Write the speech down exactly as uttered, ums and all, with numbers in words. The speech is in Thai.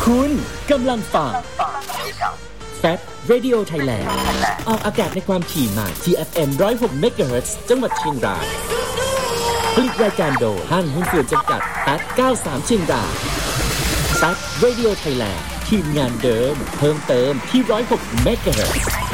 คุณกำลังฟังแฟต Radio Thailand ออกอากาศในความถี่ใหม่ที่ เอฟ เอ็ม หนึ่งร้อยหก เมกะเฮิรตซ์ จังหวัดเชียงรายผลิตรายการโดยห้างหุ้นส่วนจำกัดแฟตเก้าสิบสามเชียงรายแฟต Radio Thailand ทีมงานเดิมเพิ่มเติมที่หนึ่งร้อยหก เมกะเฮิรตซ์